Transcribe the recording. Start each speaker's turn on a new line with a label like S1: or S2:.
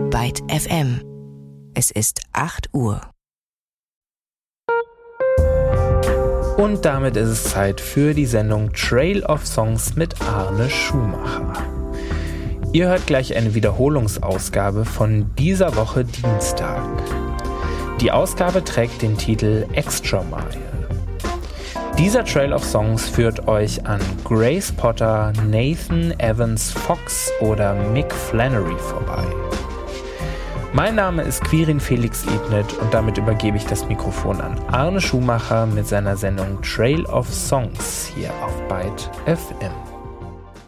S1: Byte FM. Es ist 8 Uhr.
S2: Und damit ist es Zeit für die Sendung Trail of Songs mit Arne Schumacher. Ihr hört gleich eine Wiederholungsausgabe von dieser Woche Dienstag. Die Ausgabe trägt den Titel Extra Mile. Dieser Trail of Songs führt euch an Grace Potter, Nathan Evans Fox oder Mick Flannery vorbei. Mein Name ist Quirin Felix Ebnet und damit übergebe ich das Mikrofon an Arne Schumacher mit seiner Sendung Trail of Songs hier auf Byte FM.